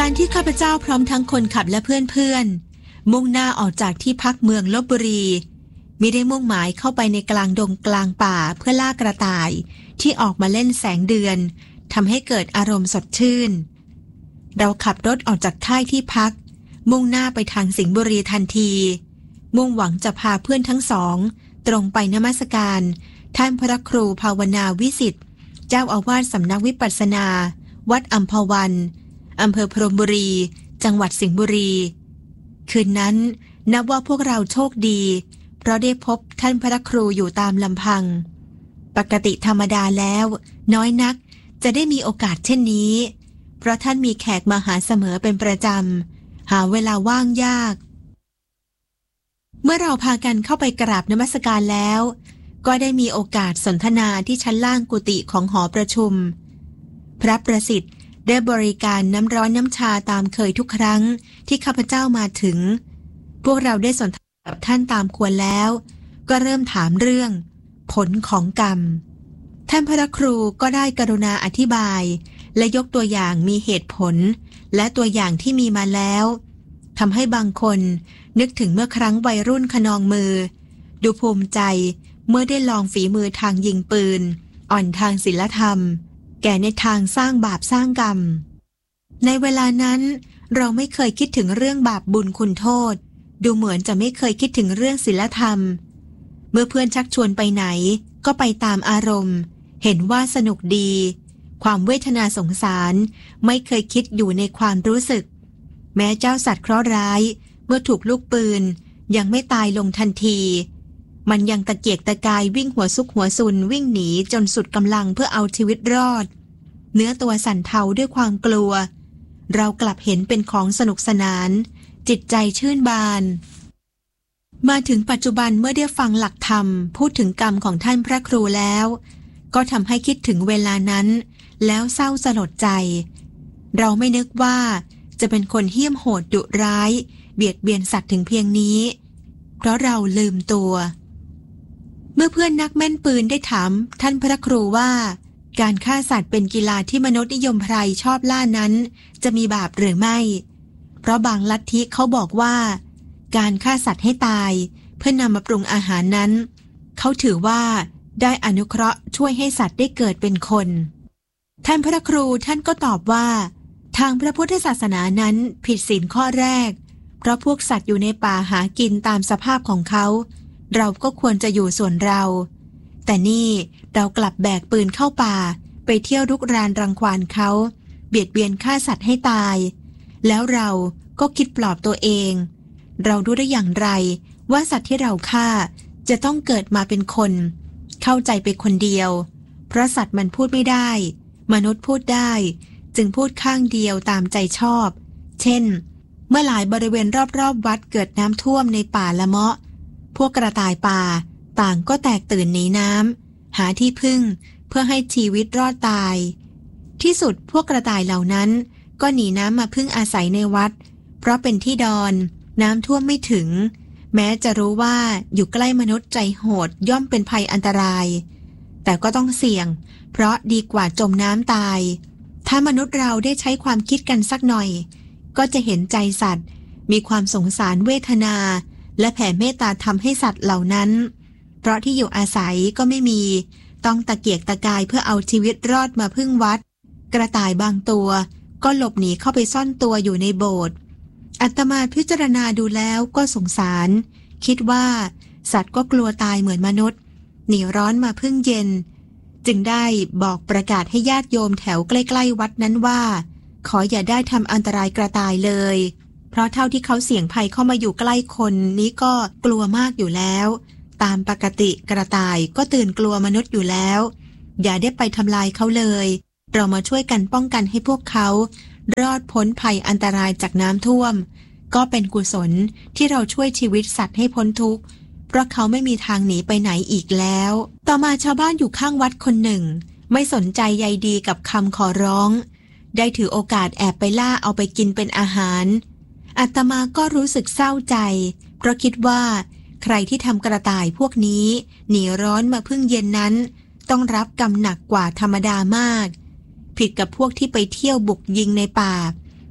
การที่ข้าพเจ้าพร้อมทั้งคนขับและเพื่อนๆมุ่งหน้าออกจากที่พักเมืองลพบุรีมิได้มุ่งหมายเข้าไปในกลางดงกลางป่าเพื่อล่ากระต่ายที่ออกมาเล่นแสงเดือนทำให้เกิดอารมณ์สดชื่นเราขับรถออกจากค่ายที่พักมุ่งหน้าไปทางสิงห์บุรีทันทีมุ่งหวังจะพาเพื่อนทั้งสองตรงไปนมัสการท่านพระครูภาวนาวิสิทธิ์เจ้าอาวาสสำนักวิปัสสนาวัดอัมพวันอำเภอพรหมบุรีจังหวัดสิงห์บุรีคืนนั้นนับว่าพวกเราโชคดีเพราะได้พบท่านพระครูอยู่ตามลำพังปกติธรรมดาแล้วน้อยนักจะได้มีโอกาสเช่นนี้เพราะท่านมีแขกมาหาเสมอเป็นประจำหาเวลาว่างยากเมื่อเราพากันเข้าไปกราบนมัสการแล้วก็ได้มีโอกาสสนทนาที่ชั้นล่างกุฏิของหอประชุมพระประสิทธิ์ได้บริการน้ำร้อนน้ำชาตามเคยทุกครั้งที่ข้าพเจ้ามาถึงพวกเราได้สนทนากับท่านตามควรแล้วก็เริ่มถามเรื่องผลของกรรมท่านพระครูก็ได้กรุณาอธิบายและยกตัวอย่างมีเหตุผลและตัวอย่างที่มีมาแล้วทำให้บางคนนึกถึงเมื่อครั้งวัยรุ่นขนองมือดูภูมิใจเมื่อได้ลองฝีมือทางยิงปืนอ่อนทางศีลธรรมแก่ในทางสร้างบาปสร้างกรรมในเวลานั้นเราไม่เคยคิดถึงเรื่องบาปบุญคุณโทษดูเหมือนจะไม่เคยคิดถึงเรื่องศีลธรรมเมื่อเพื่อนชักชวนไปไหนก็ไปตามอารมณ์เห็นว่าสนุกดีความเวทนาสงสารไม่เคยคิดอยู่ในความรู้สึกแม้เจ้าสัตว์เคราะห์ร้ายเมื่อถูกลูกปืนยังไม่ตายลงทันทีมันยังตะเกียกตะกายวิ่งหัวซุกหัวซุนวิ่งหนีจนสุดกำลังเพื่อเอาชีวิตรอดเนื้อตัวสั่นเทาด้วยความกลัวเรากลับเห็นเป็นของสนุกสนานจิตใจชื่นบานมาถึงปัจจุบันเมื่อได้ฟังหลักธรรมพูดถึงกรรมของท่านพระครูแล้วก็ทำให้คิดถึงเวลานั้นแล้วเศร้าสลดใจเราไม่นึกว่าจะเป็นคนเหี้ยมโหดดุร้ายเบียดเบียนสัตว์ถึงเพียงนี้เพราะเราลืมตัวเมื่อเพื่อนนักแม่นปืนได้ถามท่านพระครูว่าการฆ่าสัตว์เป็นกีฬาที่มนุษย์นิยมไพรชอบล่านั้นจะมีบาปหรือไม่เพราะบางลัทธิเขาบอกว่าการฆ่าสัตว์ให้ตายเพื่อนำมาปรุงอาหารนั้นเขาถือว่าได้อนุเคราะห์ช่วยให้สัตว์ได้เกิดเป็นคนท่านพระครูท่านก็ตอบว่าทางพระพุทธศาสนานั้นผิดศีลข้อแรกเพราะพวกสัตว์อยู่ในป่าหากินตามสภาพของเขาเราก็ควรจะอยู่ส่วนเราแต่นี่เรากลับแบกปืนเข้าป่าไปเที่ยวรุกรานรังควานเขาเบียดเบียนฆ่าสัตว์ให้ตายแล้วเราก็คิดปลอบตัวเองเรารู้ได้อย่างไรว่าสัตว์ที่เราฆ่าจะต้องเกิดมาเป็นคนเข้าใจไปคนเดียวเพราะสัตว์มันพูดไม่ได้มนุษย์พูดได้จึงพูดข้างเดียวตามใจชอบเช่นเมื่อหลายบริเวณรอบๆวัดเกิดน้ำท่วมในป่าละเมาะพวกกระต่ายป่าต่างก็แตกตื่นหนีน้ำหาที่พึ่งเพื่อให้ชีวิตรอดตายที่สุดพวกกระต่ายเหล่านั้นก็หนีน้ำมาพึ่งอาศัยในวัดเพราะเป็นที่ดอนน้ำท่วมไม่ถึงแม้จะรู้ว่าอยู่ใกล้มนุษย์ใจโหดย่อมเป็นภัยอันตรายแต่ก็ต้องเสี่ยงเพราะดีกว่าจมน้ำตายถ้ามนุษย์เราได้ใช้ความคิดกันสักหน่อยก็จะเห็นใจสัตว์มีความสงสารเวทนาและแผ่เมตตาธรรมให้สัตว์เหล่านั้นเพราะที่อยู่อาศัยก็ไม่มีต้องตะเกียกตะกายเพื่อเอาชีวิตรอดมาพึ่งวัดกระต่ายบางตัวก็หลบหนีเข้าไปซ่อนตัวอยู่ในโบสถ์อาตมาพิจารณาดูแล้วก็สงสารคิดว่าสัตว์ก็กลัวตายเหมือนมนุษย์หนีร้อนมาพึ่งเย็นจึงได้บอกประกาศให้ญาติโยมแถวใกล้ๆวัดนั้นว่าขออย่าได้ทำอันตรายกระต่ายเลยเพราะเท่าที่เขาเสี่ยงภัยเข้ามาอยู่ใกล้คนนี้ก็กลัวมากอยู่แล้วตามปกติกระต่ายก็ตื่นกลัวมนุษย์อยู่แล้วอย่าได้ไปทำลายเขาเลยเรามาช่วยกันป้องกันให้พวกเขารอดพ้นภัยอันตรายจากน้ำท่วมก็เป็นกุศลที่เราช่วยชีวิตสัตว์ให้พ้นทุกข์เพราะเขาไม่มีทางหนีไปไหนอีกแล้วต่อมาชาวบ้านอยู่ข้างวัดคนหนึ่งไม่สนใจใยดีกับคำขอร้องได้ถือโอกาสแอบไปล่าเอาไปกินเป็นอาหารอาตมาก็รู้สึกเศร้าใจเพราะคิดว่าใครที่ทำกระต่ายพวกนี้หนีร้อนมาพึ่งเย็นนั้นต้องรับกรรมหนักกว่าธรรมดามากผิดกับพวกที่ไปเที่ยวบุกยิงในป่า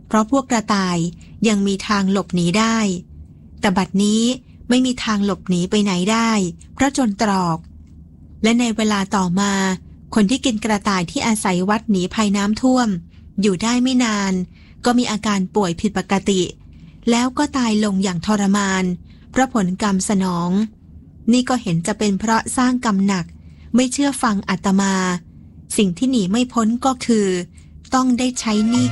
เพราะพวกกระต่ายยังมีทางหลบหนีได้แต่บัดนี้ไม่มีทางหลบหนีไปไหนได้เพราะจนตรอกและในเวลาต่อมาคนที่กินกระต่ายที่อาศัยวัดหนีภัยน้ำท่วมอยู่ได้ไม่นานก็มีอาการป่วยผิดปกติแล้วก็ตายลงอย่างทรมานเพราะผลกรรมสนองนี่ก็เห็นจะเป็นเพราะสร้างกรรมหนักไม่เชื่อฟังอาตมาสิ่งที่หนีไม่พ้นก็คือต้องได้ใช้หนี้